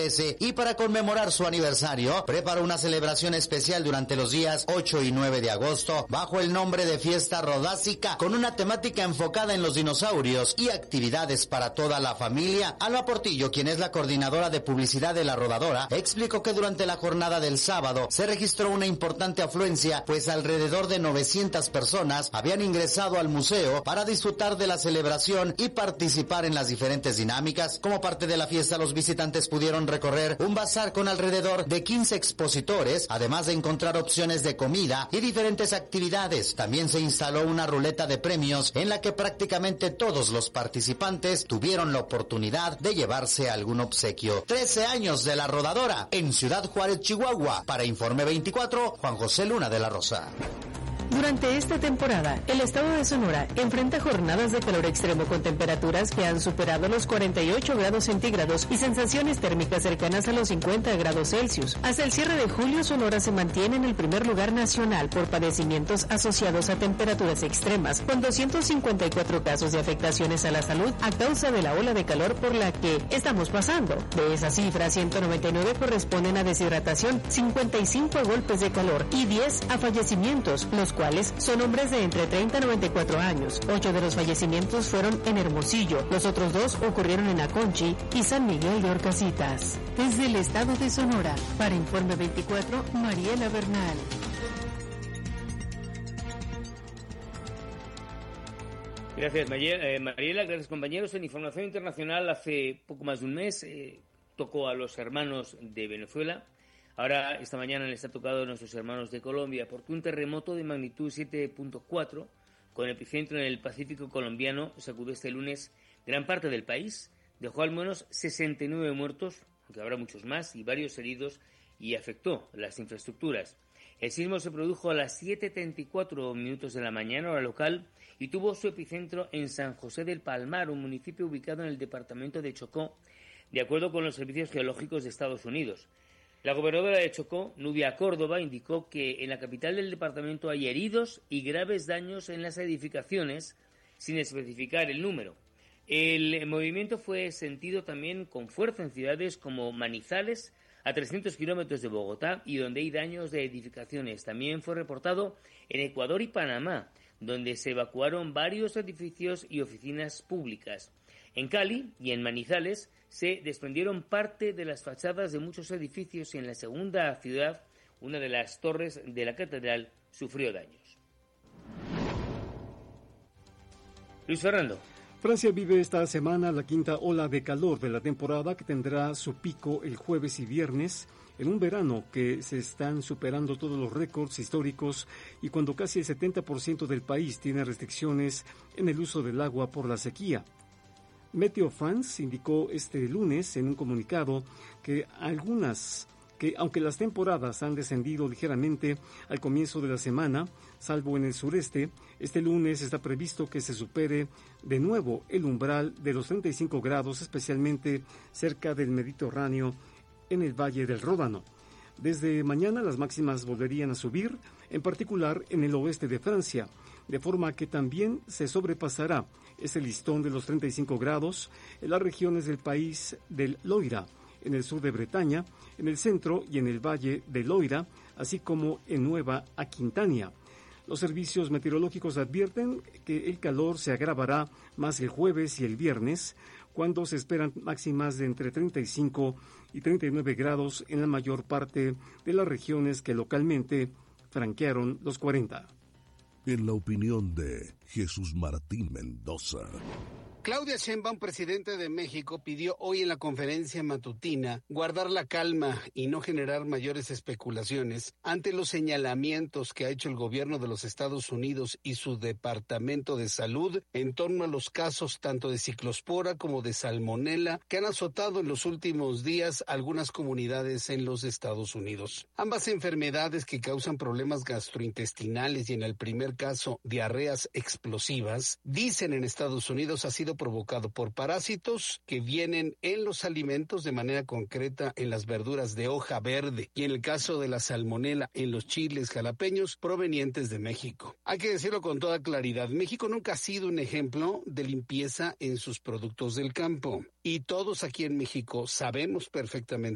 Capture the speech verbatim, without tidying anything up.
trece y para conmemorar su aniversario, preparó una celebración especial durante los días ocho y nueve de agosto bajo el nombre de Fiesta Rodásica, con una temática enfocada en los dinosaurios y actividades para toda la familia. Alma Portillo, quien es la coordinadora de publicidad de la rodadora, explicó que durante la jornada del sábado se registró una importante afluencia, pues alrededor de novecientas personas habían ingresado al museo para disfrutar de la celebración y participar en las diferentes dinámicas. Como parte de la fiesta, los visitantes pudieron recorrer un bazar con alrededor de quince expositores, además de encontrar opciones de comida y diferentes actividades. También se instaló una ruleta de premios en la que prácticamente todos los participantes tuvieron la oportunidad de llevarse algún obsequio. trece años de la rodadora en Ciudad Juárez, Chihuahua. Para Informe veinticuatro, Juan José Luna de la Rosa. Durante esta temporada, el estado de Sonora enfrenta jornadas de calor extremo con temperaturas que han superado los cuarenta y ocho grados centígrados y sensaciones térmicas cercanas a los cincuenta grados Celsius. Hasta el cierre de julio, Sonora se mantiene en el primer lugar nacional por padecimientos asociados a temperaturas extremas, con doscientos cincuenta y cuatro casos de afectaciones a la salud a causa de la ola de calor por la que estamos pasando. De esa cifra, ciento noventa y nueve corresponden a deshidratación, cincuenta y cinco a golpes de calor y diez a fallecimientos, los cuales son hombres de entre treinta a noventa y cuatro años. Ocho de los fallecimientos fueron en Hermosillo, los otros dos ocurrieron en Aconchi y San Miguel de Orcasitas. Desde el estado de Sonora, para Informe veinticuatro, Mariela Bernal. Gracias, Mariela. Gracias, compañeros. En Información Internacional, hace poco más de un mes, eh, tocó a los hermanos de Venezuela. Ahora, esta mañana les ha tocado a nuestros hermanos de Colombia, porque un terremoto de magnitud siete punto cuatro, con epicentro en el Pacífico colombiano, sacudió este lunes gran parte del país, dejó al menos sesenta y nueve muertos, aunque habrá muchos más, y varios heridos, y afectó las infraestructuras. El sismo se produjo a las siete treinta y cuatro minutos de la mañana, hora local, y tuvo su epicentro en San José del Palmar, un municipio ubicado en el departamento de Chocó, de acuerdo con los servicios geológicos de Estados Unidos. La gobernadora de Chocó, Nubia Córdoba, indicó que en la capital del departamento hay heridos y graves daños en las edificaciones, sin especificar el número. El movimiento fue sentido también con fuerza en ciudades como Manizales, a trescientos kilómetros de Bogotá, y donde hay daños de edificaciones. También fue reportado en Ecuador y Panamá, donde se evacuaron varios edificios y oficinas públicas. En Cali y en Manizales se desprendieron parte de las fachadas de muchos edificios, y en la segunda ciudad, una de las torres de la catedral sufrió daños. Luis Fernando. Francia vive esta semana la quinta ola de calor de la temporada, que tendrá su pico el jueves y viernes, en un verano que se están superando todos los récords históricos y cuando casi el setenta por ciento del país tiene restricciones en el uso del agua por la sequía. Meteo France indicó este lunes en un comunicado que algunas que aunque las temporadas han descendido ligeramente al comienzo de la semana, salvo en el sureste, este lunes está previsto que se supere de nuevo el umbral de los treinta y cinco grados, especialmente cerca del Mediterráneo en el Valle del Ródano. Desde mañana las máximas volverían a subir, en particular en el oeste de Francia, de forma que también se sobrepasará ese listón de los treinta y cinco grados en las regiones del país del Loira, en el sur de Bretaña, en el centro y en el valle del Loira, así como en Nueva Aquitania. Los servicios meteorológicos advierten que el calor se agravará más el jueves y el viernes, cuando se esperan máximas de entre treinta y cinco y treinta y nueve grados en la mayor parte de las regiones que localmente franquearon los cuarenta. En la opinión de Jesús Martín Mendoza. Claudia Sheinbaum, presidenta de México, pidió hoy en la conferencia matutina guardar la calma y no generar mayores especulaciones ante los señalamientos que ha hecho el gobierno de los Estados Unidos y su Departamento de Salud en torno a los casos tanto de ciclospora como de salmonela que han azotado en los últimos días algunas comunidades en los Estados Unidos. Ambas enfermedades que causan problemas gastrointestinales y en el primer caso diarreas explosivas, dicen en Estados Unidos ha sido provocado por parásitos que vienen en los alimentos, de manera concreta en las verduras de hoja verde, y en el caso de la salmonela en los chiles jalapeños provenientes de México. Hay que decirlo con toda claridad, México nunca ha sido un ejemplo de limpieza en sus productos del campo, y todos aquí en México sabemos perfectamente